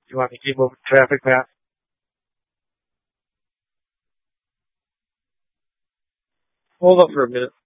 You want me to keep moving traffic, Matt? Hold up for a minute.